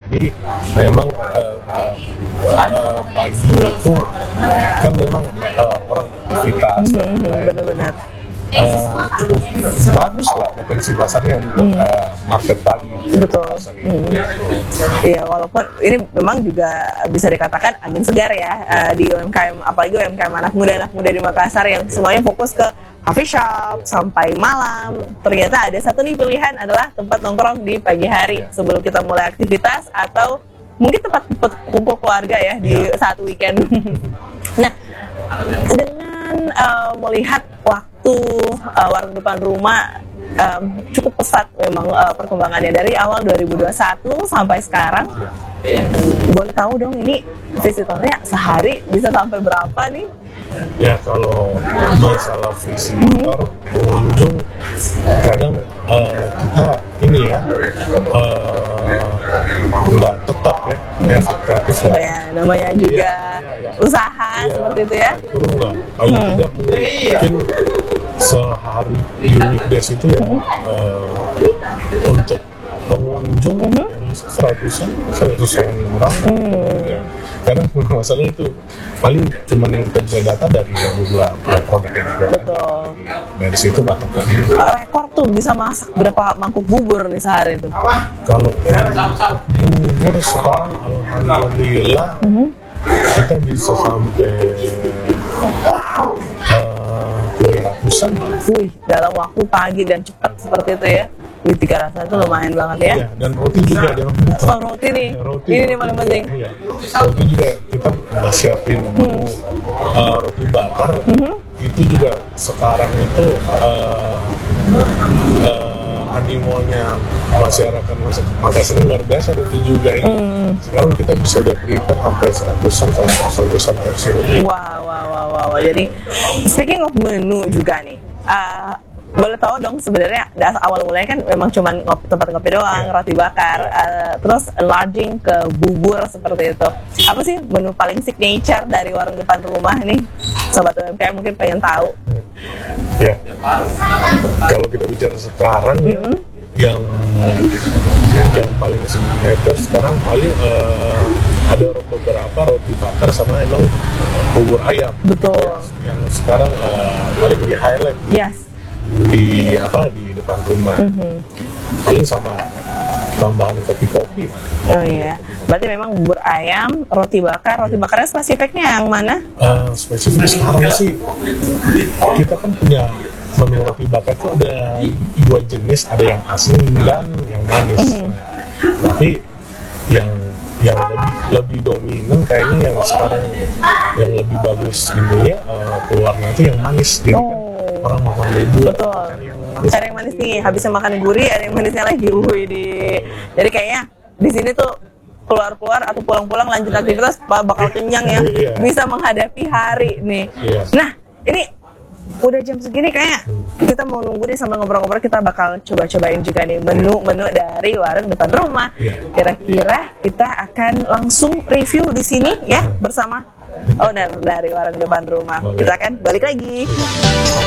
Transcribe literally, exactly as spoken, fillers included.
Jadi memang uh, uh, uh, pagi itu kan memang uh, orang aktivitas, hmm, benar-benar. Uh, bagus lah potensi pasarnya untuk hmm. uh, market pagi. Betul. Iya, hmm. walaupun ini memang juga bisa dikatakan angin segar ya uh, di U M K M, apalagi U M K M anak muda anak muda di Makassar yang semuanya fokus ke coffee shop sampai malam. Ternyata ada satu nih pilihan adalah tempat nongkrong di pagi hari sebelum kita mulai aktivitas atau mungkin tempat kumpul keluarga ya di saat weekend. Nah, dengan uh, melihat waktu uh, warung depan rumah um, cukup pesat memang uh, perkembangannya dari awal dua ribu dua puluh satu sampai sekarang, boleh tahu dong ini visitornya sehari bisa sampai berapa nih? Ya kalau masalah visitor pengunjung kadang uh, kita ini ya nggak uh, tetap ya, ya gratis ya. Ya namanya juga ya, ya, ya. usaha ya, seperti itu ya. Turun lah. Kalau hmm. tidak mungkin sehari di weekdays itu ya uh, untuk pengunjung mm-hmm. seratusan seratusan orang. Hmm. Ya. Karena masalah itu paling cuma yang kita bisa data dari jumlah produk yang kita betul. Dari situ patokan. Rekor tuh bisa masak berapa mangkuk bubur nih sehari itu? Kalau bubur sekarang alhamdulillah mm-hmm. kita bisa sampai dua ratusan. Wih, dalam waktu pagi dan cepat seperti itu ya. Wih, tiga rasa itu lumayan banget ya. Iya, dan roti juga jangan lupa. Oh, roti nih. Ya, roti, ini nih paling penting. Iya. Roti juga kita udah siapin hmm. uh, roti bakar. Mm-hmm. Itu juga sekarang itu uh, uh, animonya masyarakat Makassar luar biasa roti juga ini. Hmm. Sekarang kita bisa lihat prepare sampai seratusan sampai seratusan versi roti. Wow, wow, wow, wow. Jadi speaking of menu juga nih. Uh, boleh tahu dong sebenarnya awal mulanya kan memang cuma ngopi, tempat ngopi doang, yeah. roti bakar, uh, terus enlarging ke bubur seperti itu. Apa sih menu paling signature dari warung depan rumah nih? Sobat U M K M mungkin pengen tahu. Ya, kalau kita bicara sekarang mm-hmm. yang yang paling signature sekarang paling uh, ada beberapa roti bakar sama emang bubur ayam. Betul. Yang sekarang uh, paling di highlight. Yes. Di apa di depan rumah, mm-hmm. paling sama tambahan kopi-kopi. Oh iya, berarti memang bubur ayam, roti bakar, roti bakarnya spesifiknya yang mana? Uh, spesifik sekarang sih kita kan punya menu roti bakar tuh ada dua jenis, ada yang asin dan yang manis. Mm-hmm. Tapi yang yang lebih lebih dominan kayaknya yang sekarang yang lebih bagus ini ya uh, keluarnya itu yang manis. Jadi oh. kan orang makan bubur. Betul. Cari yang manis nih, habisnya makan gurih, ada yang manisnya lagi. Wih, di. Jadi kayaknya di sini tuh keluar-keluar atau pulang-pulang lanjut aktivitas bakal kenyang ya, bisa menghadapi hari nih. Nah, ini udah jam segini kayaknya kita mau nunggu nih sambil ngobrol-ngobrol, kita bakal coba-cobain juga nih menu-menu dari warung depan rumah. Kira-kira kita akan langsung review di sini ya bersama owner dari warung depan rumah. Kita akan balik lagi.